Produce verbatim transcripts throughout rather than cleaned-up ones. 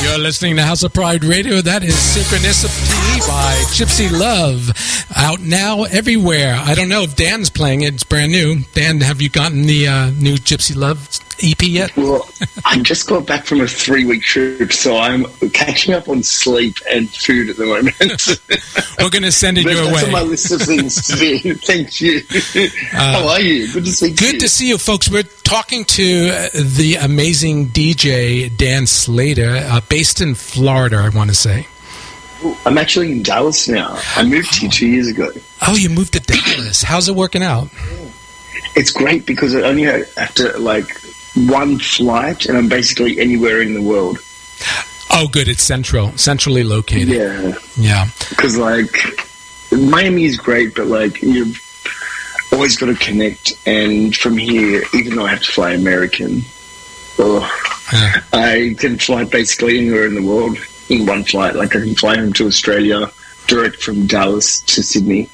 You're listening to House of Pride Radio. That is Synchronicity by Gypsy Love. Out now everywhere. I don't know if Dan's playing it. It's brand new. Dan, have you gotten the uh, new Gypsy Love E P yet? Well, I just got back from a three-week trip, so I'm catching up on sleep and food at the moment. We're going to send it but your that's way. That's on my list of things to do. Thank you. Uh, How are you? Good to see you. Good to see you, folks. We're talking to the amazing D J Dan Slater, uh, based in Florida, I want to say. I'm actually in Dallas now. I moved oh. here two years ago. Oh, you moved to Dallas. How's it working out? It's great because I only have to, like, one flight, and I'm basically anywhere in the world. Oh, good. It's central, centrally located. Yeah. Yeah. Because, like, Miami is great, but, like, you've always got to connect. And from here, even though I have to fly American, oh, yeah. I can fly basically anywhere in the world in one flight. Like, I can fly home to Australia direct from Dallas to Sydney.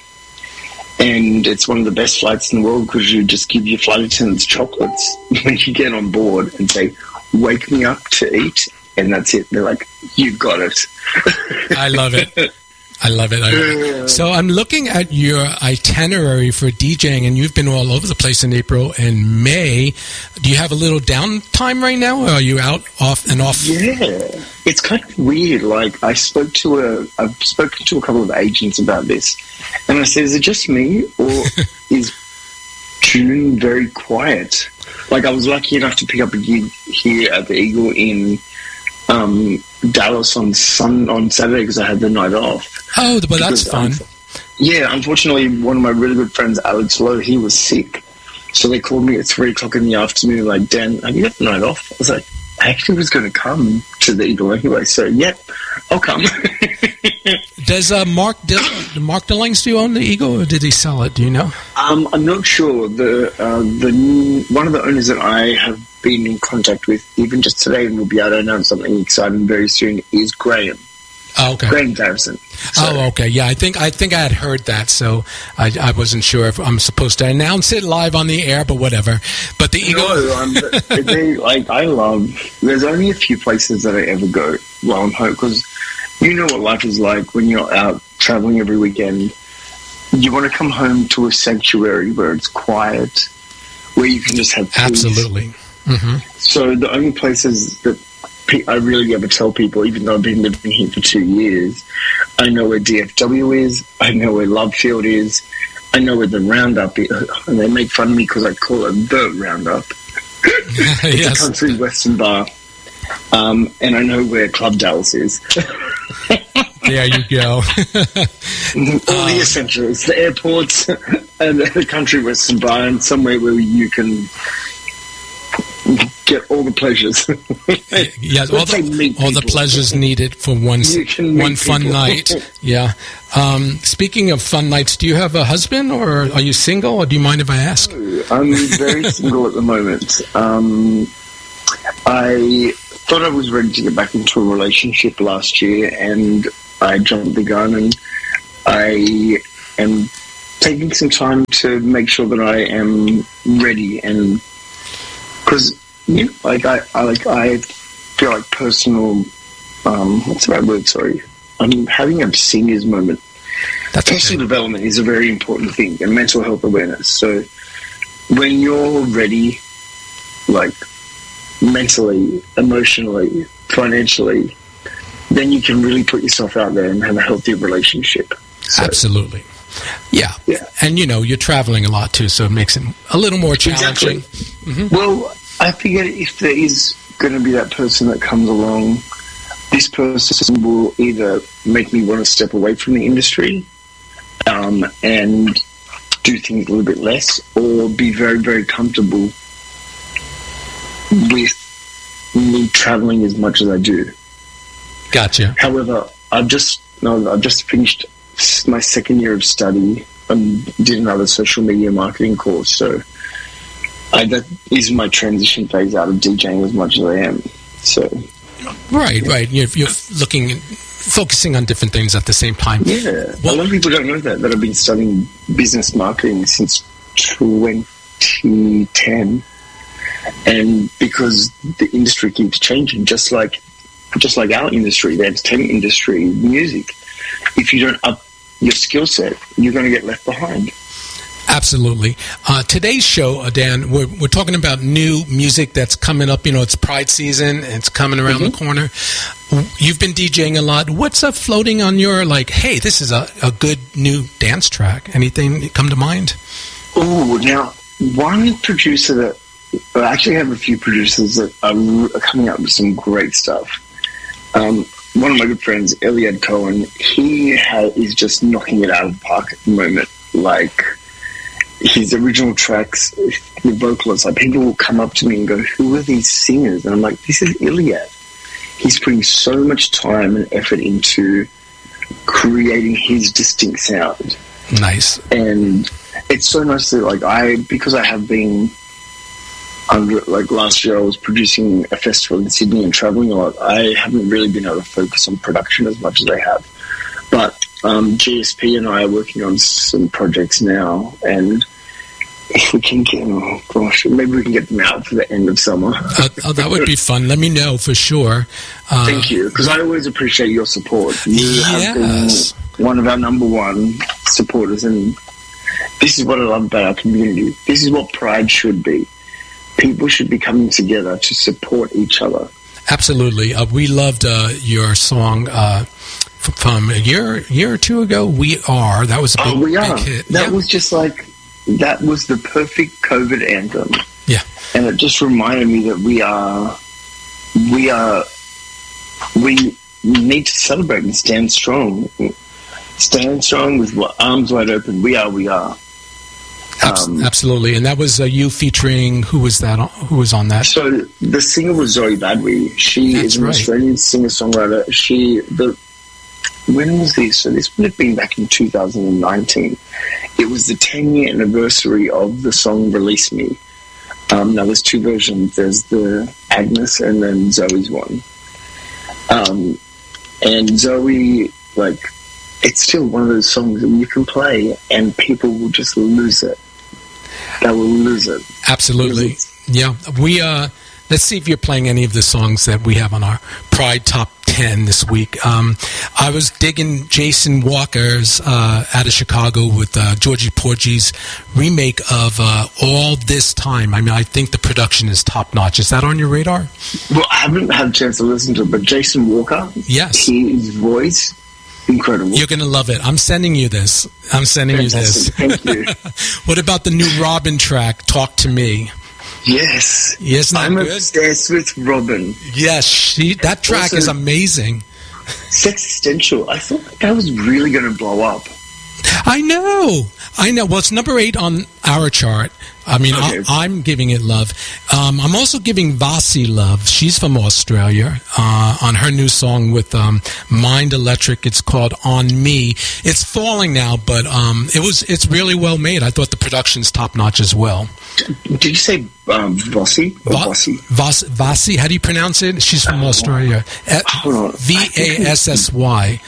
And it's one of the best flights in the world because you just give your flight attendants chocolates when you get on board and say, wake me up to eat, and that's it. They're like, you got it. I love it. I love it. I love it. So I'm looking at your itinerary for DJing, and you've been all over the place in April and May. Do you have a little downtime right now, or are you out off and off? Yeah, it's kind of weird. Like, I spoke to a, I've spoken to a couple of agents about this, and I said, is it just me, or is June very quiet? Like, I was lucky enough to pick up a gig here at the Eagle in um, Dallas on sun on Saturday because I had the night off. Oh, but that's because, fun. Um, yeah, unfortunately, one of my really good friends, Alex Lowe, he was sick. So they called me at three o'clock in the afternoon, like, Dan, have you got the night off? I was like, I actually was going to come to the Eagle anyway, so, yep, I'll come. Does uh, Mark Dill- Mark Dillings do own the Eagle, or did he sell it? Do you know? Um, I'm not sure. The uh, the one of the owners that I have been in contact with, even just today, and we'll be able to announce something exciting very soon, is Graham. Oh, okay. Graham Garrison. So, oh, okay. Yeah, I think I think I had heard that, so I, I wasn't sure if I'm supposed to announce it live on the air, but whatever. But the Eagle... No, um, they, like, I love... There's only a few places that I ever go while I'm home, because you know what life is like when you're out traveling every weekend. You want to come home to a sanctuary where it's quiet, where you can just have peace. Absolutely. Mm-hmm. So the only places that I really ever tell people, even though I've been living here for two years, I know where D F W is, I know where Love Field is, I know where the Roundup is, and they make fun of me because I call it the Roundup. It's yes. a country western bar. Um, and I know where Club Dallas is. There you go. All the um, essentials, the airports, and the country western bar, and somewhere where you can get all the pleasures. Yes, all the, all the pleasures needed for one one fun people. night. Yeah. Um, speaking of fun nights, do you have a husband, or are you single, or do you mind if I ask? I'm very single at the moment. Um, I thought I was ready to get back into a relationship last year, and I jumped the gun, and I am taking some time to make sure that I am ready, and because you know, like I, I like I feel like personal um, what's the right word? Sorry, I'm having a seniors moment. That's personal okay. development is a very important thing, and mental health awareness. So when you're ready, like mentally, emotionally, financially, then you can really put yourself out there and have a healthy relationship. So, absolutely. Yeah. yeah. And, you know, you're traveling a lot, too, so it makes it a little more challenging. Exactly. Mm-hmm. Well, I figure if there is going to be that person that comes along, this person will either make me want to step away from the industry um, and do things a little bit less, or be very, very comfortable with me traveling as much as I do. Gotcha. However, I've just no, I've just finished my second year of study and did another social media marketing course. So I, that is my transition phase out of DJing as much as I am. So right, yeah. right. You're, you're looking, focusing on different things at the same time. Yeah, well, a lot of people don't know that that I've been studying business marketing since twenty ten. And because the industry keeps changing, just like just like our industry, the entertainment industry, music. If you don't up your skill set, you're going to get left behind. Absolutely. Uh, today's show, uh, Dan, we're, we're talking about new music that's coming up. You know, it's Pride season. It's coming around mm-hmm. the corner. You've been DJing a lot. What's up floating on your, like, hey, this is a, a good new dance track? Anything come to mind? Oh, now, one producer that, I actually have a few producers that are, are coming up with some great stuff. Um, one of my good friends, Eliad Cohen, he ha- is just knocking it out of the park at the moment. Like, his original tracks, the vocalists, like, people will come up to me and go, who are these singers? And I'm like, this is Eliad. He's putting so much time and effort into creating his distinct sound. Nice. And it's so nice that, like, I, because I have been under, like, last year I was producing a festival in Sydney and traveling a lot, I haven't really been able to focus on production as much as I have. But Um, G S P and I are working on some projects now, and if we can get, oh gosh, maybe we can get them out for the end of summer. uh, oh, that would be fun. Let me know for sure. Uh, Thank you, because I always appreciate your support. You yes. have been one of our number one supporters, and this is what I love about our community. This is what Pride should be. People should be coming together to support each other. Absolutely. Uh, we loved uh, your song uh, f- from a year year or two ago, We Are. That was a big, oh, we are. big hit. That yeah. was just like, that was the perfect COVID anthem. Yeah. And it just reminded me that we are, we are, we need to celebrate and stand strong. Stand strong with arms wide open. We are, we are. Um, Absolutely, and that was uh, you featuring, who was that? On, who was on that? So the singer was Zoe Badwi. She That's is an right. Australian singer-songwriter. She, the, when was this? So this would have been back in two thousand nineteen. It was the ten-year anniversary of the song Release Me. Um, now there's two versions. There's the Agnes and then Zoe's one. Um, and Zoe, like, it's still one of those songs that you can play and people will just lose it. They will lose it. Absolutely. Lose it. Yeah. We, uh, let's see if you're playing any of the songs that we have on our Pride Top ten this week. Um, I was digging Jason Walker's uh, out of Chicago with uh, Georgie Porgy's remake of uh, All This Time. I mean, I think the production is top-notch. Is that on your radar? Well, I haven't had a chance to listen to it, but Jason Walker, yes, his voice, incredible. You're going to love it. I'm sending you this. I'm sending Fantastic. you this. Thank you. What about the new Robin track, Talk to Me? Yes. Yes, I'm good? obsessed with Robin. Yes, she. That track Also, is amazing. Sexistential. I thought that was really going to blow up. I know. I know. Well, it's number eight on our chart. I mean, okay. I, I'm giving it love. Um, I'm also giving Vasi love. She's from Australia uh, on her new song with um, Mind Electric. It's called On Me. It's falling now, but um, it was. It's really well made. I thought the production's top notch as well. Did you say um, Vasi? Va- Vas- Vasi? How do you pronounce it? She's from oh, Australia. V A S S Y.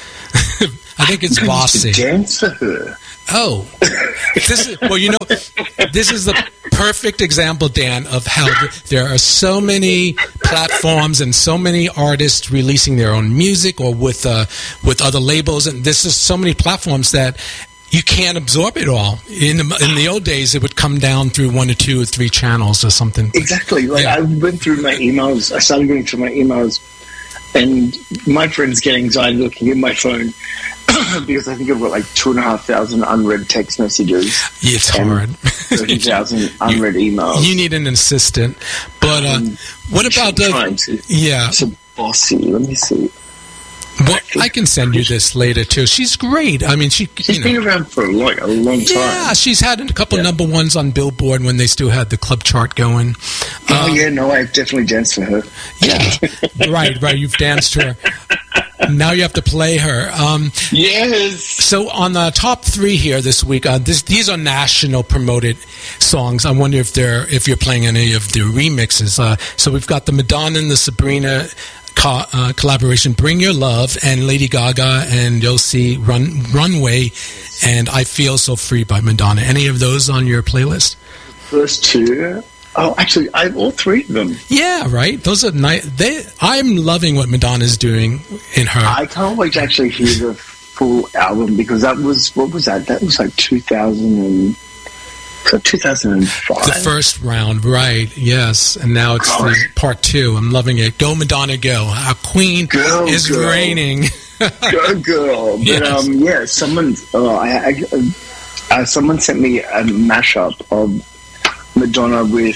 I think it's Vasi. Dance for her. Oh, this is, well, you know, this is the perfect example, Dan, of how there are so many platforms and so many artists releasing their own music or with uh, with other labels, and this is so many platforms that you can't absorb it all. In the, in the old days, it would come down through one or two or three channels or something. Exactly. Like yeah. I went through my emails. I started going through my emails, and my friends get anxiety looking at my phone. Because I think I've got like two and a half thousand unread text messages. It's hard. Thirty thousand unread you, emails. You need an assistant. But uh, um, what about the? Yeah, it's a bossy. Let me see. Well, I can send you this later too. She's great. I mean, she. She's you know, been around for like a long time. Yeah, she's had a couple yeah. number ones on Billboard when they still had the club chart going. Oh um, yeah, no, I've definitely danced for her. Yeah, right, right. You've danced to her. Now you have to play her. Um, yes. So on the top three here this week, uh, this, these are national promoted songs. I wonder if they're if you're playing any of the remixes. Uh, so we've got the Madonna and the Sabrina co- uh, collaboration, "Bring Your Love," and Lady Gaga and Yossi Run, "Runway," and "I Feel So Free" by Madonna. Any of those on your playlist? First two Oh, actually, I have all three of them. Yeah, right. Those are nice. They, I'm loving what Madonna's doing in her. I can't wait to actually hear the full album because that was what was that? That was like two thousand and two thousand five. The first round, right? Yes, and now it's the part two. I'm loving it. Go Madonna, go! Our queen go, is girl. reigning. Go girl! But Yes. um, yeah, someone, uh, I, I, uh, someone sent me a mashup of Madonna with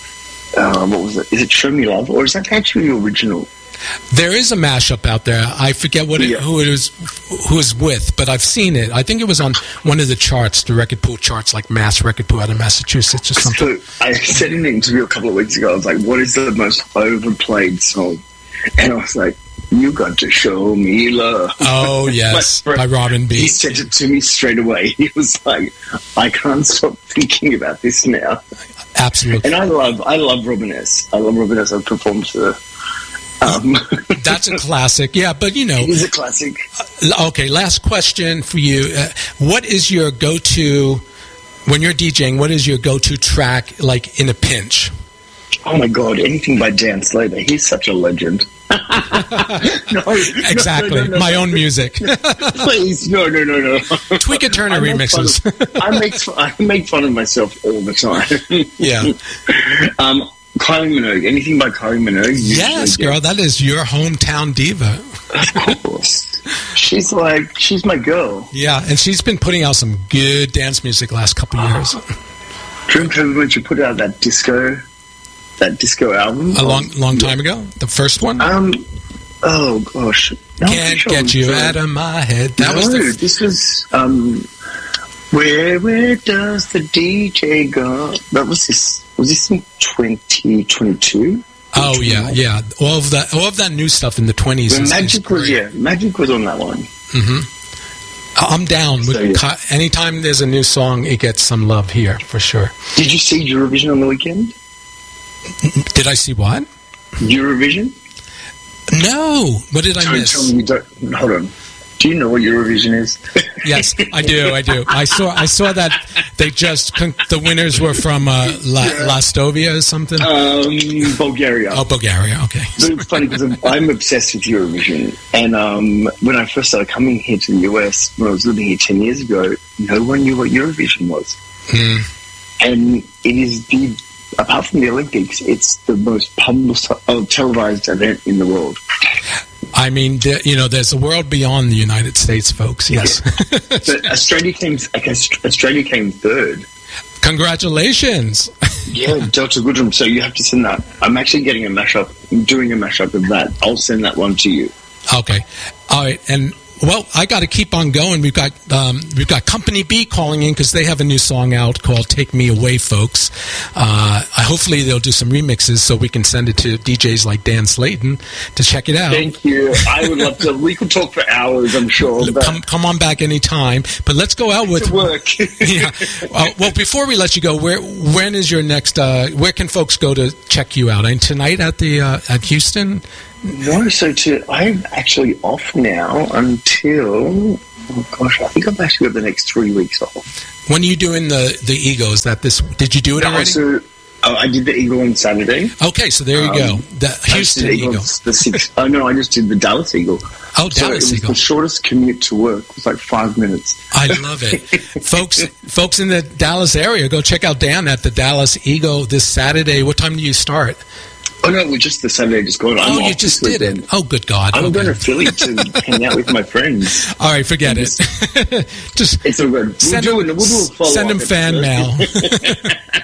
uh, what was it? Is it "Show Me Love" or is that actually the original? There is a mashup out there. I forget what it, Yeah. who it is, who is with, but I've seen it. I think it was on one of the charts, the record pool charts, like Mass Record Pool out of Massachusetts or something. So I said in an interview a couple of weeks ago, I was like, "What is the most overplayed song?" And I was like, "You got to show me love." Oh yes, But by Robin B. He sent it to me straight away. He was like, "I can't stop thinking about this now." Absolutely. And I love, I love Robin S. I love Robin S. I've performed to her. Um, That's a classic. Yeah, but you know. It is a classic. Uh, okay, last question for you. Uh, what is your go-to, when you're DJing, what is your go-to track, like, in a pinch? Oh, my God. Anything by Dan Slater. He's such a legend. no, Exactly. no, no, no, My no. own music. Please. No, no, no, no. Tweaker Turner I make remixes. fun of- I, make, I make fun of myself all the time. Yeah. Um, Kylie Minogue. Anything by Kylie Minogue? Yes, girl. That is your hometown diva. Of course. She's like, she's my girl. Yeah, and she's been putting out some good dance music last couple of years. Remember when she put out that disco, that disco album? A long, long time ago? The first one? Um, oh, gosh. No, Can't sure get you sure. out of my head. That no, was the... this was, um, where, where does the D J go? That was this, was this in twenty twenty-two? Oh, yeah, yeah. All of that, all of that new stuff in the twenties. When Magic was, yeah, Magic was on that one. Mm-hmm. I'm down. So, with yeah. Ki- anytime there's a new song, it gets some love here, for sure. Did you see Eurovision on the weekend? Did I see what? Eurovision? No. What did I Don't miss? tell me you don't. Hold on. Do you know what Eurovision is? Yes, I do. I do. I saw. I saw that they just con- the winners were from uh, La- Lastovia or something. Um, Bulgaria. Oh, Bulgaria. Okay. But it's funny because I'm, I'm obsessed with Eurovision. And um, when I first started coming here to the U S, when I was living here ten years ago, no one knew what Eurovision was. Hmm. And it is the, apart from the Olympics, it's the most publicized, uh, televised event in the world. I mean, the, you know, there's a world beyond the United States, folks. Yes. But Australia came, okay, Australia came third. Congratulations. Yeah, Delta Goodrum. So you have to send that. I'm actually getting a mashup. I'm doing a mashup of that. I'll send that one to you. Okay. All right. And well, I got to keep on going. We've got um, we've got Company B calling in because they have a new song out called "Take Me Away," folks. Uh, hopefully, they'll do some remixes so we can send it to D Js like Dan Slayton to check it out. Thank you. I would love to. We could talk for hours, I'm sure. But Come, come on back anytime. But let's go out with to work. yeah. Uh, well, before we let you go, where when is your next? Uh, where can folks go to check you out? And tonight at the uh, at Houston. No, so to, I'm actually off now until, oh gosh, I think I've actually got the next three weeks off. When are you doing the the Ego? Is that this? Did you do it No, already? so, oh, I did the Eagle on Saturday. Okay, so there you Um, go. The I just Houston did the Eagle. The six, oh, no, I just did the Dallas Eagle. Oh, So it Dallas was Eagle. the shortest commute to work. It was like five minutes. I love it. folks folks in the Dallas area, go check out Dan at the Dallas Eagle this Saturday. What time do you start? Oh, no, we're just the Saturday just going. I'm Oh, you off just this did it. weekend. Oh, good God. I'm Okay. going to Philly to hang out with my friends. All right, forget it. Just It's all good. We'll send do them, it. We'll do a follow-up send them fan episode.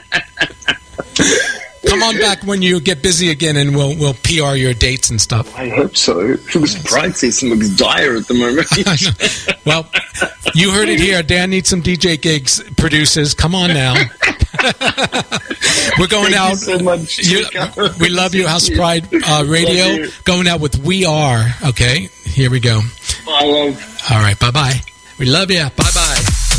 mail. Come on back when you get busy again, and we'll we'll P R your dates and stuff. I hope so. It was bright season looks dire at the moment. I know. Well, you heard it here. Dan needs some D J gigs. Producers, come on now. We're going Thank out. you so much. You, we love you, House Thank you. Pride uh, Radio. Love you. Going out with We Are. Okay, here we go. I love. All right, bye bye. We love you. Bye bye.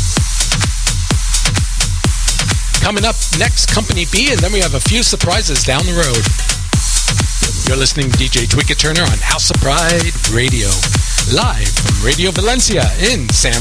Coming up next, Company B, and then we have a few surprises down the road. You're listening to D J Tweaker Turner on House of Pride Radio, live from Radio Valencia in San